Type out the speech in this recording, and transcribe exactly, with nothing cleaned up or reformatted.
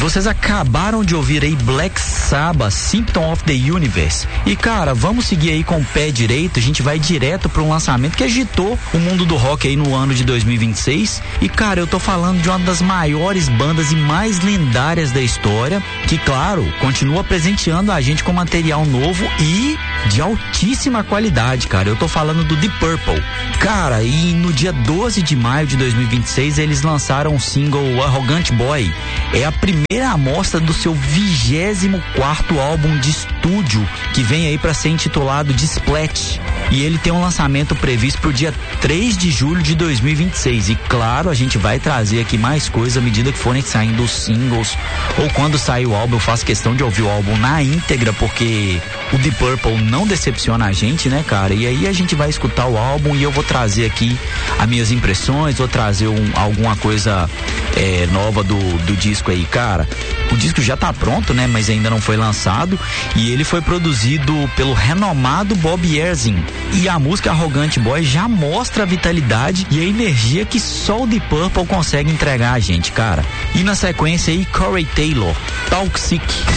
vocês acabaram de ouvir aí Black Sabbath, Symptom of the Universe. E cara, vamos seguir aí com o pé direito, a gente vai direto para um lançamento que agitou o mundo do rock aí no ano de dois mil e vinte e seis. E cara, eu tô falando de uma das maiores bandas e mais lendárias da história, que claro, continua presenteando a gente com material novo e de altíssima qualidade, cara. Eu tô falando do Deep Purple. Cara, e no dia doze de maio de dois mil e vinte e seis eles lançaram o single Arrogant Boy. É a primeira amostra do seu vigésimo quarto álbum de estúdio, que vem aí para ser intitulado Splat. E ele tem um lançamento previsto pro dia três de julho de dois mil e vinte e seis. E claro, a gente vai trazer aqui mais coisa à medida que forem saindo os singles, ou quando sair o álbum. Eu faço questão de ouvir o álbum na íntegra, porque o Deep Purple não decepciona a gente, né, cara? E aí a gente vai escutar o álbum e eu vou trazer aqui as minhas impressões, vou trazer um, alguma coisa é, nova do, do disco aí, cara. O disco já tá pronto, né, mas ainda não foi lançado, e ele foi produzido pelo renomado Bob Ezrin. E a música Arrogant Boy já mostra a vitalidade e a energia que só o Deep Purple consegue entregar a gente, cara. E na sequência aí, Corey Taylor, Toxic.